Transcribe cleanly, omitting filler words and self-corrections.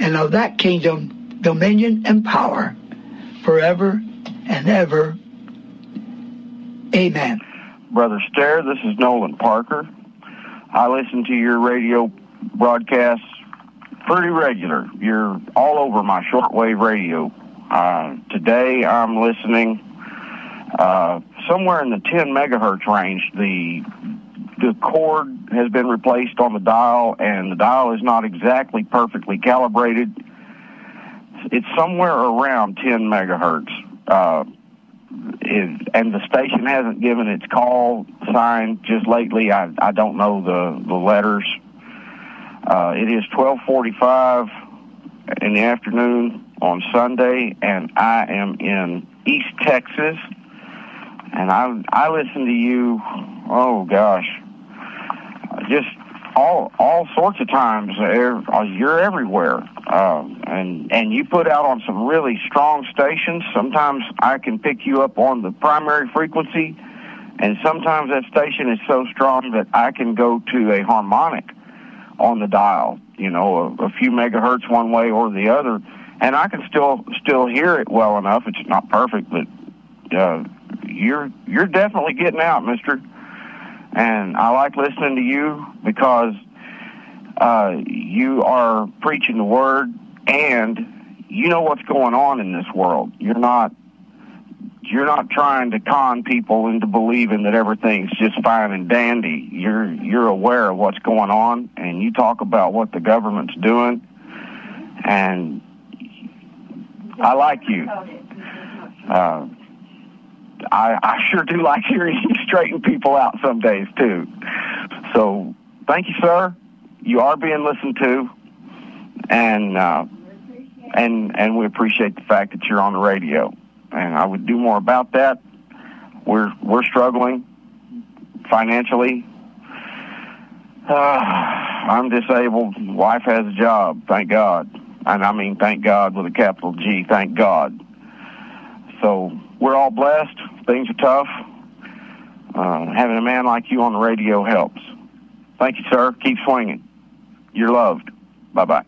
and of that kingdom, dominion, and power, forever and ever. Amen. Brother Stair, this is Nolan Parker. I listen to your radio broadcasts pretty regular. You're all over my shortwave radio. Today I'm listening somewhere in the 10 megahertz range. The cord has been replaced on the dial, and the dial is not exactly perfectly calibrated. It's somewhere around 10 megahertz. And the station hasn't given its call sign just lately. I don't know the letters. It is 12:45 in the afternoon on Sunday, and I am in East Texas, and I listen to you, oh gosh, just all sorts of times. You're everywhere, and you put out on some really strong stations. Sometimes I can pick you up on the primary frequency, and sometimes that station is so strong that I can go to a harmonic on the dial, a few megahertz one way or the other, and I can still hear it well enough. It's not perfect, but you're definitely getting out, mister. And I like listening to you because you are preaching the word, and you know what's going on in this world. You're not trying to con people into believing that everything's just fine and dandy. You're aware of what's going on, and you talk about what the government's doing, and I like you. I sure do like hearing you straighten people out some days, too. So, thank you, sir. You are being listened to, and we appreciate the fact that you're on the radio. And I would do more about that. We're struggling financially. I'm disabled. Wife has a job, thank God. And I mean thank God with a capital G, thank God. So we're all blessed. Things are tough. Having a man like you on the radio helps. Thank you, sir. Keep swinging. You're loved. Bye-bye.